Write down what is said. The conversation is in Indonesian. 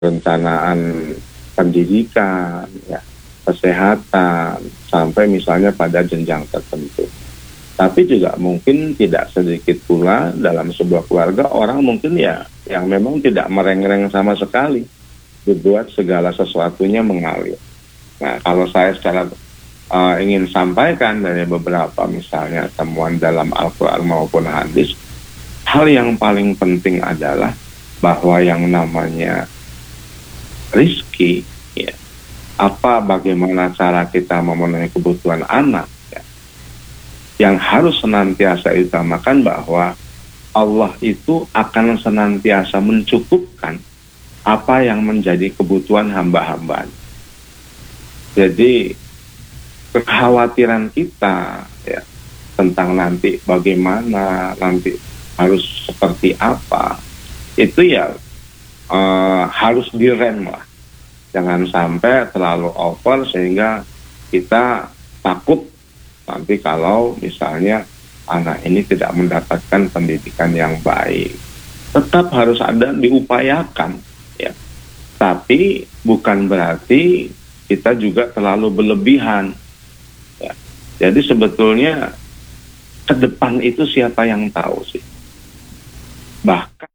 perencanaan pendidikan, ya, kesehatan, sampai misalnya pada jenjang tertentu. Tapi juga mungkin tidak sedikit pula dalam sebuah keluarga orang mungkin ya yang memang tidak merengreng sama sekali, dibuat segala sesuatunya mengalir. Nah, kalau saya secara ingin sampaikan dari beberapa misalnya temuan dalam Al-Quran maupun hadis, hal yang paling penting adalah bahwa yang namanya rizki, ya, bagaimana cara kita memenuhi kebutuhan anak, ya, yang harus senantiasa diutamakan bahwa Allah itu akan senantiasa mencukupkan apa yang menjadi kebutuhan hamba-hamba. Jadi kekhawatiran kita, ya, tentang nanti bagaimana, nanti harus seperti apa, itu ya harus direm lah. Jangan sampai terlalu over sehingga kita takut nanti kalau misalnya anak ini tidak mendapatkan pendidikan yang baik. Tetap harus ada diupayakan, ya. Tapi bukan berarti kita juga terlalu berlebihan, ya. Jadi sebetulnya ke depan itu siapa yang tahu sih? Bahkan